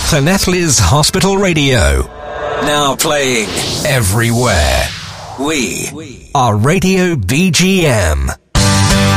Llanelli's Hospital Radio. Now playing everywhere. We are Radio BGM.